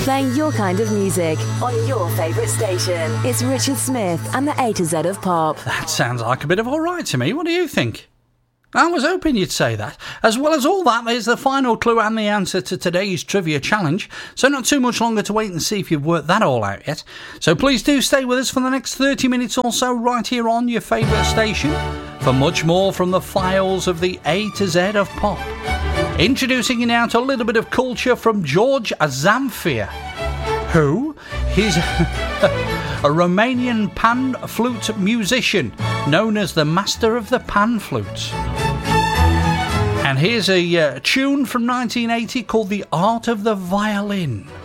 Playing your kind of music on your favourite station. It's Richard Smith and the A to Z of Pop. That sounds like a bit of all right to me. What do you think? I was hoping you'd say that. As well as all that, there's the final clue and the answer to today's trivia challenge. So not too much longer to wait and see if you've worked that all out yet. So please do stay with us for the next 30 minutes or so right here on your favourite station for much more from the files of the A to Z of Pop. Introducing you now to a little bit of culture from George Zamfir. Who? He's a Romanian pan flute musician known as the Master of the Pan Flute. And here's a tune from 1980 called The Art of the Violin.